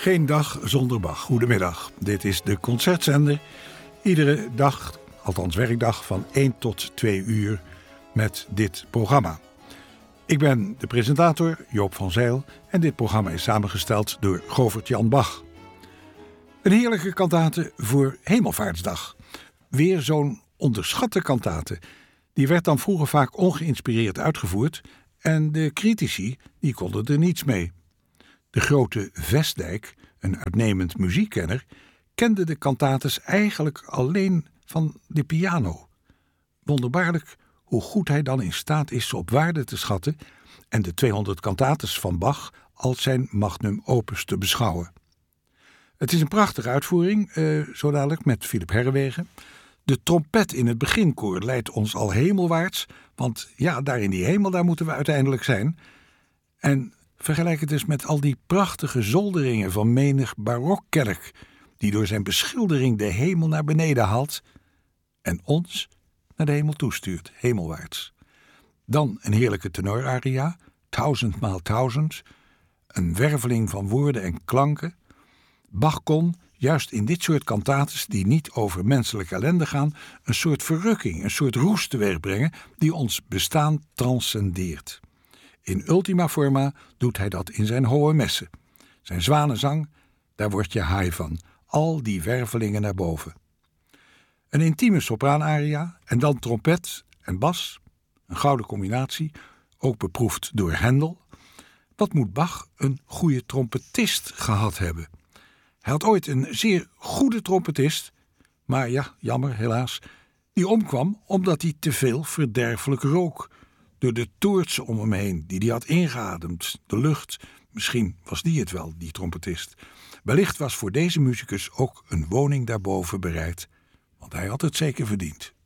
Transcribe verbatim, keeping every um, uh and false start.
Geen dag zonder Bach. Goedemiddag. Dit is de Concertzender. Iedere dag, althans werkdag, van één tot twee uur met dit programma. Ik ben de presentator, Joop van Zijl, en dit programma is samengesteld door Govert-Jan Bach. Een heerlijke kantate voor Hemelvaartsdag. Weer zo'n onderschatte kantate. Die werd dan vroeger vaak ongeïnspireerd uitgevoerd en de critici die konden er niets mee. De grote Vestdijk, een uitnemend muziekkenner, kende de kantates eigenlijk alleen van de piano. Wonderbaarlijk hoe goed hij dan in staat is ze op waarde te schatten en de tweehonderd kantates van Bach als zijn magnum opus te beschouwen. Het is een prachtige uitvoering, uh, zo dadelijk met Philip Herrewegen. De trompet in het beginkoor leidt ons al hemelwaarts, want ja, daar in die hemel, daar moeten we uiteindelijk zijn. En vergelijk het dus met al die prachtige zolderingen van menig barokkerk, die door zijn beschildering de hemel naar beneden haalt en ons naar de hemel toestuurt, hemelwaarts. Dan een heerlijke tenoraria, Thousand maal Thousand, een werveling van woorden en klanken. Bach kon, juist in dit soort kantates die niet over menselijke ellende gaan, een soort verrukking, een soort roes teweegbrengen die ons bestaan transcendeert. In ultima forma doet hij dat in zijn hohe messen. Zijn zwanenzang, daar word je high van. Al die wervelingen naar boven. Een intieme sopraanaria en dan trompet en bas. Een gouden combinatie, ook beproefd door Hendel. Wat moet Bach een goede trompetist gehad hebben? Hij had ooit een zeer goede trompetist, maar ja, jammer helaas, die omkwam omdat hij te veel verderfelijk rook. Door de toortsen om hem heen die hij had ingeademd, de lucht. Misschien was die het wel, die trompetist. Wellicht was voor deze muzikus ook een woning daarboven bereid, want hij had het zeker verdiend.